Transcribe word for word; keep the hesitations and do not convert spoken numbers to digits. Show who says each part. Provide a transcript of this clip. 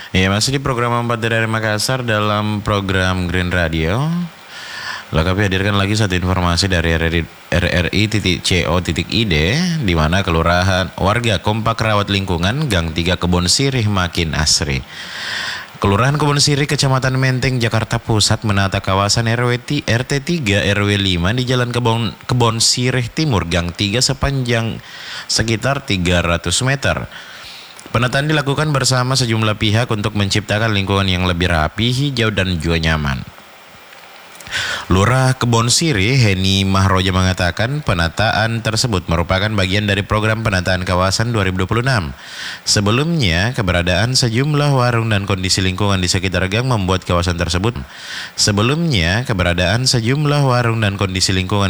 Speaker 1: Ya, masih di program empat dari Makassar dalam program Green Radio. Lalu kami hadirkan lagi satu informasi dari R R I titik C O titik I D, di mana kelurahan warga kompak rawat lingkungan Gang tiga Kebon Sirih makin asri. Kelurahan Kebon Sirih, Kecamatan Menteng, Jakarta Pusat menata kawasan R W R T tiga R W lima di Jalan Kebon, Kebon Sirih Timur Gang tiga sepanjang sekitar tiga ratus meter. Penataan dilakukan bersama sejumlah pihak untuk menciptakan lingkungan yang lebih rapi, hijau, dan juga nyaman. Lurah Kebon Sirih, Heni Mahroja, mengatakan penataan tersebut merupakan bagian dari program penataan kawasan dua ribu dua puluh enam. Sebelumnya, keberadaan sejumlah warung dan kondisi lingkungan di sekitar gang membuat kawasan tersebut. Sebelumnya, keberadaan sejumlah warung dan kondisi lingkungan